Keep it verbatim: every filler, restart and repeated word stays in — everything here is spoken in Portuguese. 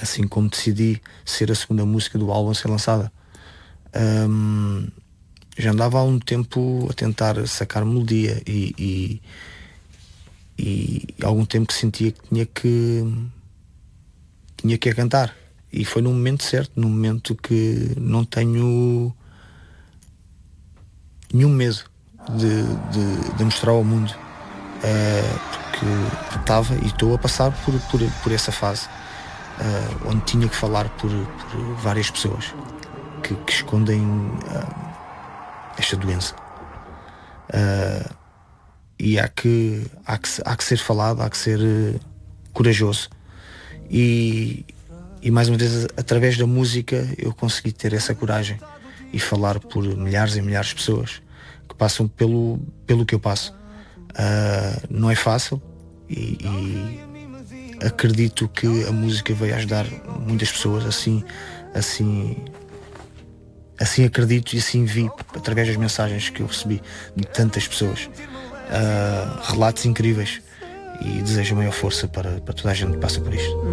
assim como decidi ser a segunda música do álbum a ser lançada. Um, já andava há um tempo a tentar sacar melodia e, e, e há algum tempo que sentia que tinha que tinha que a cantar, e foi no momento certo, no momento que não tenho nenhum medo de, de, de mostrar ao mundo, uh, porque estava e estou a passar por, por, por essa fase, uh, onde tinha que falar por, por várias pessoas que, que escondem uh, esta doença, uh, e há que, há, que, há que ser falado, há que ser uh, corajoso, e, e mais uma vez através da música eu consegui ter essa coragem e falar por milhares e milhares de pessoas que passam pelo, pelo que eu passo. Uh, não é fácil, e, e acredito que a música veio ajudar muitas pessoas, assim, assim, assim acredito e assim vi através das mensagens que eu recebi de tantas pessoas, uh, relatos incríveis, e desejo a maior força para, para toda a gente que passa por isto.